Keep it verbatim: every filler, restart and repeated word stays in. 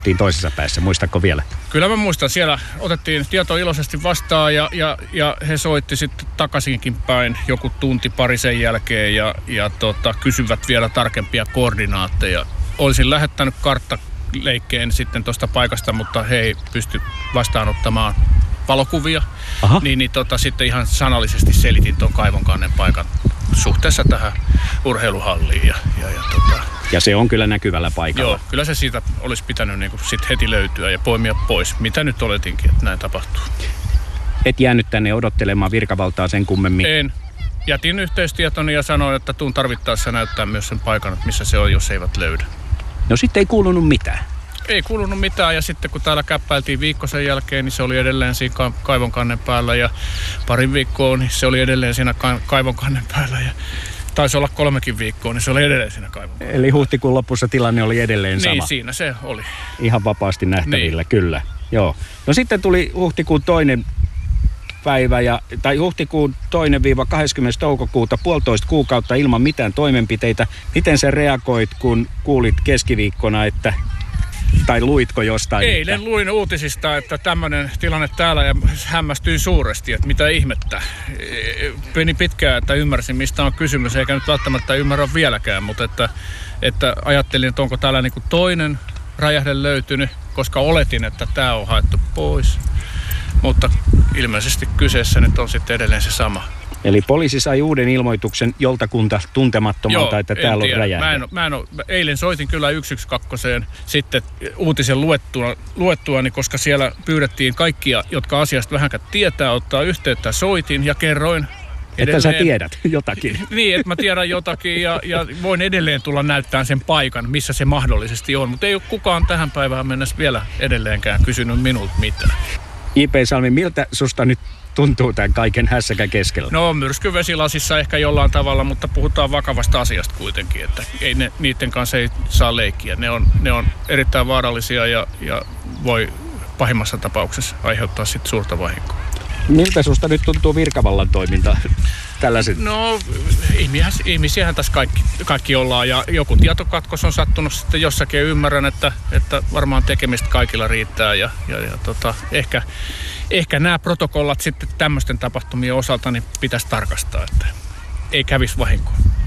toisessa päässä, muistatko vielä? Kyllä mä muistan, siellä otettiin tieto iloisesti vastaan ja, ja, ja he soitti sitten takaisinkin päin joku tunti pari sen jälkeen ja, ja tota, kysyvät vielä tarkempia koordinaatteja. Olisin lähettänyt karttaleikkeen sitten tuosta paikasta, mutta he ei pysty vastaanottamaan valokuvia. Niin, niin tota, sitten ihan sanallisesti selitin tuon kaivonkannen paikan suhteessa tähän urheiluhalliin. Ja, ja, ja, tota, ja se on kyllä näkyvällä paikalla. Joo, kyllä se siitä olisi pitänyt niin kuin sit heti löytyä ja poimia pois. Mitä nyt oletinkin, että näin tapahtuu. Et jäänyt tänne odottelemaan virkavaltaa sen kummemmin? En. Jätin yhteystietoni ja sanoin, että tuun tarvittaessa näyttää myös sen paikan, missä se on, jos eivät löydä. No sitten ei kuulunut mitään. Ei kuulunut mitään ja sitten kun täällä käppäiltiin viikko sen jälkeen, niin se oli edelleen siinä kaivonkannen päällä ja parin viikkoa, niin se oli edelleen siinä kaivonkannen päällä ja taisi olla kolmekin viikkoa, niin se oli edelleen siinä kaivonkannen. Eli huhtikuun lopussa tilanne oli edelleen sama? Niin, siinä se oli. Ihan vapaasti nähtävillä, niin. Kyllä. Joo. No sitten tuli huhtikuun toinen päivä, ja, tai huhtikuun toinen viiva kahdeskymmenes toukokuuta, puolitoista kuukautta ilman mitään toimenpiteitä. Miten sä reagoit, kun kuulit keskiviikkona, että tai luitko jostain? Eilen että... luin uutisista, että tämmöinen tilanne täällä ja hämmästyin suuresti, että mitä ihmettä. Meni pitkään, että ymmärsin, mistä on kysymys, eikä nyt välttämättä ymmärrä vieläkään, mutta että, että ajattelin, että onko täällä niin kuin toinen räjähde löytynyt, koska oletin, että tämä on haettu pois. Mutta ilmeisesti kyseessä nyt on sitten edelleen se sama. Eli poliisi sai uuden ilmoituksen joltakunta tuntemattomalta, Joo, että täällä tiedä. on räjähde. Mä en, mä en, eilen soitin kyllä yksi yksi kaksi sitten uutisen luettua, luettuani, koska siellä pyydettiin kaikkia, jotka asiasta vähänkään tietää, ottaa yhteyttä. Soitin ja kerroin edelleen. Että sä tiedät jotakin. Niin, että mä tiedän jotakin ja, ja voin edelleen tulla näyttämään sen paikan, missä se mahdollisesti on. Mutta ei ole kukaan tähän päivään mennessä vielä edelleenkään kysynyt minulta mitään. J P Salmi, miltä susta nyt tuntuu tämän kaiken hässäkän keskellä? No myrskyvesilasissa ehkä jollain tavalla, mutta puhutaan vakavasta asiasta kuitenkin, että ei ne, niiden kanssa ei saa leikkiä. Ne on, ne on erittäin vaarallisia ja, ja voi pahimmassa tapauksessa aiheuttaa sitten suurta vahinkoa. Miltä susta nyt tuntuu virkavallan toiminta? Tällaiset? No ihmisiähän tässä kaikki, kaikki ollaan ja joku tietokatkos on sattunut sitten jossakin ja ymmärrän, että, että varmaan tekemistä kaikilla riittää ja, ja, ja tota, ehkä, ehkä nämä protokollat sitten tämmöisten tapahtumien osalta niin pitäisi tarkastaa, että ei kävisi vahinkoa.